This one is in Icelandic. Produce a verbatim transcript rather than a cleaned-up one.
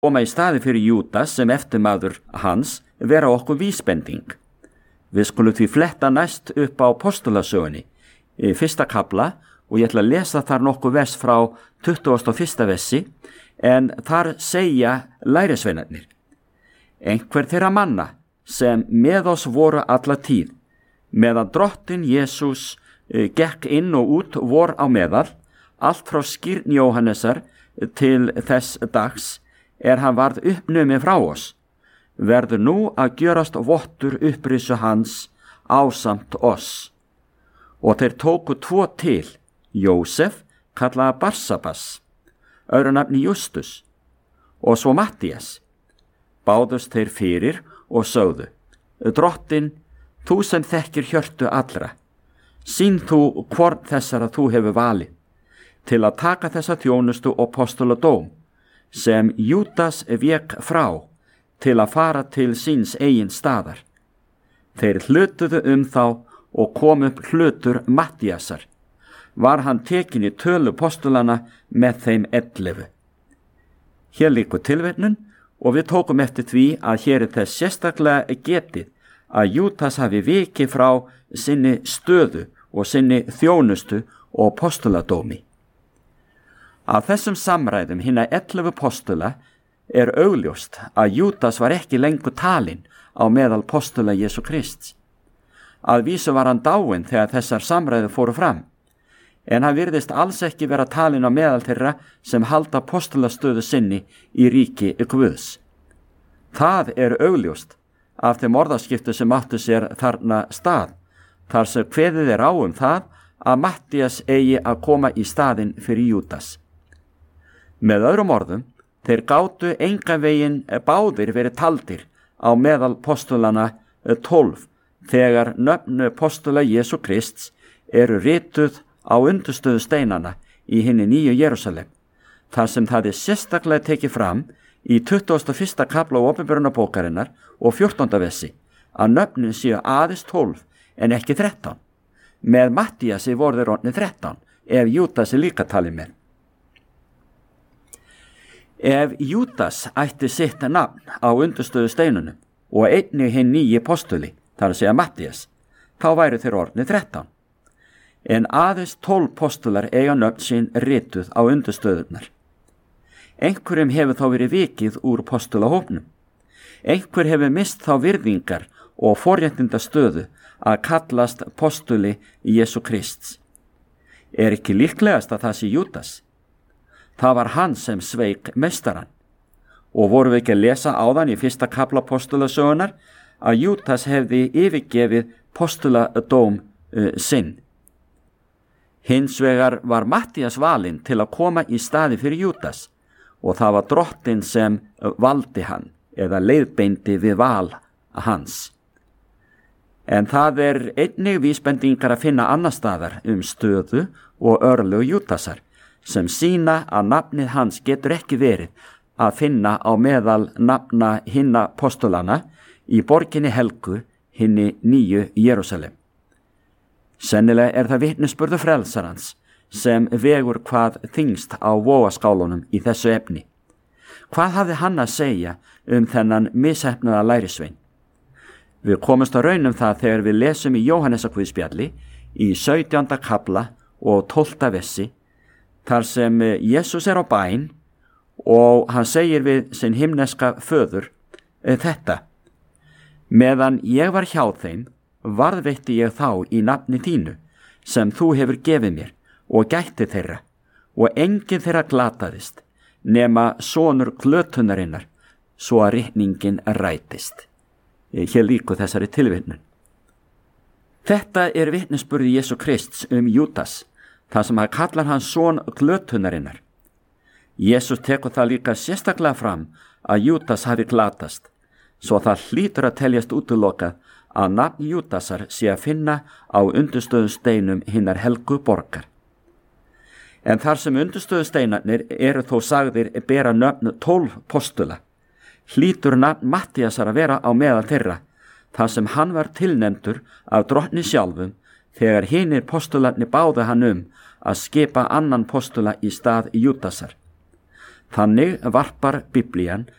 koma í staði fyrir Júdas sem eftirmaður hans vera okkur vísbending. Við skulum því fletta næst upp á postulasögunni í fyrsta kafla og ég ætla að lesa þar nokkuð vers frá tuttugasta og fyrsta versi, en þar segja lærisveinarnir: Einhver þeirra manna sem með oss voru alla tíð, meðan drottinn Jesús uh, gekk inn og út vor á meðal, allt frá skírn Jóhannesar til þess dags er hann varð uppnumið frá oss, verður nú að gjörast vottur upprisu hans ásamt oss. Og þeir tóku tvo til, Jósef, kallaða Barsabas, öðru nafni Justus, og svo Mattías. Báðust þeir fyrir og sögðu: Drottinn, þú sem þekkir hjörtu allra, sýn þú hvorn þessara þú hefur valið, til að taka þessa þjónustu og postuladóm, sem Júdas vék frá, til að fara til síns eigin staðar. Þeir hlutuðu um þá og kom upp hlutur Mattíasar. Var hann tekin í tölu postulana með þeim ellefu. Hér líkur tilvitnun og við tókum eftir því að hér er þess sérstaklega getið að Júdas hafi vikið frá sinni stöðu og sinni þjónustu og postuladómi. Af þessum samræðum hinna ellefu postula er augljóst að Júdas var ekki lengur talinn á meðal postula Jesú Krists. Að vísu var hann dáinn þegar þessar samræður fóru fram, en hann virðist alls ekki vera talinn á meðal þeirra sem halda postulastöðu sinni í ríki Guðs. Það er augljóst af þeim orðaskiptu sem áttu sér þarna stað, þar sem kveðið er á um það að Mattías eigi að koma í staðinn fyrir Júdas. Með öðrum orðum, þeir gátu engan veginn báðir verið taldir á meðal postulana tólf þegar nöfnu postula Jesú Krists eru rituð á undirstöðu steinana í hinni nýju Jerúsalem, þar sem það er sérstaklega tekið fram í tuttugasta og fyrsta kafla Opinberunarbókarinnar og fjórtánda versi að nöfnin séu aðeins tólf en ekki þrettán. Með Mattíasi voru þeir orðnir þrettán ef Júdas er líka talið með. Ef Júdas ætti sitt nafn á undirstöðu steinunum og einnig hinn nýji postuli, þar að segja Mattías, þá væru þeir orðnir þrettán. En aðeins tólf postular eiga nöfn sín rituð á undirstöðurnar. Einhverjum hefur þá verið vikið úr postulahópnum. Einhver hefur mist þá virðingar og forréttinda stöðu að kallast postuli Jesú Krists. Er ekki líklegast að það sé Júdas? Það var hann sem sveik meistaran. Og voru við ekki að lesa áðan í fyrsta kafla postulasögunar að Júdas hefði yfirgefið postuladóm uh, sinn. Hins vegar var Mattías valinn til að koma í staði fyrir Júdas og það var drottinn sem valdi hann eða leiðbeindi við val hans. En það er einnig vísbendingar að finna annar staðar um stöðu og örlög Júdasar sem sína að nafnið hans getur ekki verið að finna á meðal nafna hinna postulana í borginni helgu hinni nýju Jerúsalem. Sennilega er það vitnisburður frelsarans sem vegur hvað þyngst á vogaskálunum í þessu efni. Hvað hafði hann að segja um þennan misheppnaða lærisvein? Við komumst að raunum það þegar við lesum í Jóhannesarguðspjalli í sautjánda kafla og tólfta versi, þar sem Jesús er á bæn og hann segir við sinn himneska föður þetta: Meðan ég var hjá þeim, varðveitti ég þá í nafni þínu, sem þú hefur gefið mér, og gætti þeirra, og enginn þeirra glataðist, nema sonur glötunarinnar, svo að ritningin rætist. Hér líku þessari tilvitnun. Þetta er vitnisburði Jesú Krists um Júdas, þar sem hann kallar hann son glötunarinnar. Jesús tekur það líka sérstaklega fram að Júdas hafi glatast, svo það hlýtur að teljast útilokað að nafn Júdasar sé að finna á undirstöðu steinum hinnar helgu borgar. En þar sem undirstöðu steinarnir eru þó sagðir bera nöfn tólf postula, hlýtur nafn Mattíasar að vera á meðal þeirra, þar sem hann var tilnefndur af drottni sjálfum þegar hinir postularnir báðu hann um að skipa annan postula í stað Júdasar. Þannig varpar Biblían